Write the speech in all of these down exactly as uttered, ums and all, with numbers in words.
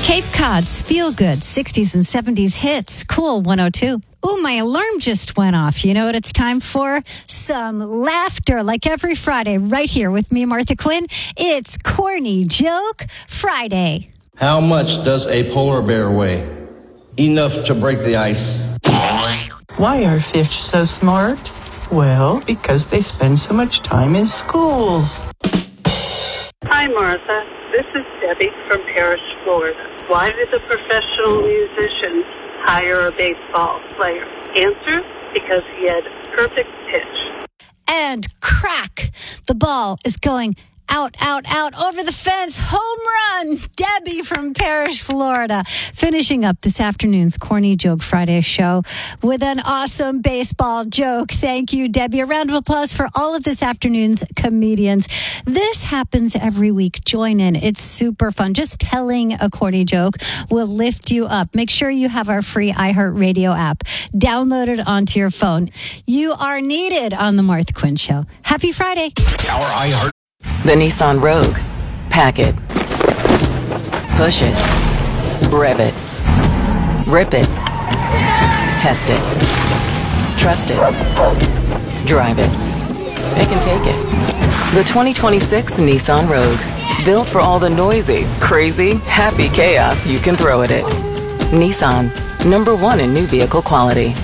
Cape Cod's feel-good sixties and seventies hits. Cool one oh two. Ooh, my alarm just went off. You know what it's time for? Some laughter, like every Friday, right here with me, Martha Quinn. It's Corny Joke Friday. How much does a polar bear weigh? Enough to break the ice. Why are fish so smart? Well, because they spend so much time in schools. Hi, Martha. This is Debbie from Parrish, Florida. Why do the professional musicians hire a baseball player? Answer, because he had perfect pitch. And crack! The ball is going out, out, out, over the fence. Home run! Debbie from Parrish, Florida. Finishing up this afternoon's Corny Joke Friday show with an awesome baseball joke. Thank you, Debbie. A round of applause for all of this afternoon's comedians. This happens every week. Join in. It's super fun. Just telling a corny joke will lift you up. Make sure you have our free iHeartRadio app downloaded onto your phone. You are needed on the Martha Quinn Show. Happy Friday. Our iHeart. The Nissan Rogue. Pack it. Push it. Rev it. Rip it. Test it. Trust it. Drive it. It can take it. The twenty twenty-six Nissan Rogue. Built for all the noisy, crazy, happy chaos you can throw at it. Nissan. Number one in new vehicle quality.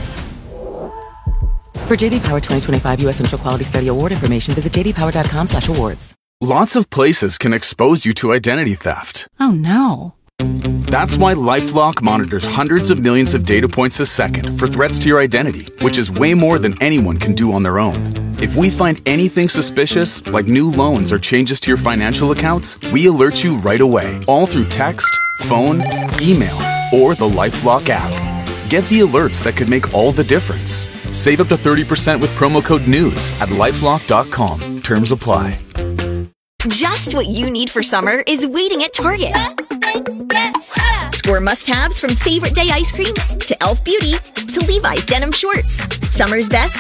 For J D Power twenty twenty-five U S Initial Quality Study Award information, visit j d power dot com slash awards. Lots of places can expose you to identity theft. Oh, no. That's why LifeLock monitors hundreds of millions of data points a second for threats to your identity, which is way more than anyone can do on their own. If we find anything suspicious, like new loans or changes to your financial accounts, we alert you right away, all through text, phone, email, or the LifeLock app. Get the alerts that could make all the difference. Save up to thirty percent with promo code NEWS at lifelock dot com. Terms apply. Just what you need for summer is waiting at Target. Score must-haves from Favorite Day ice cream to Elf Beauty to Levi's denim shorts. Summer's best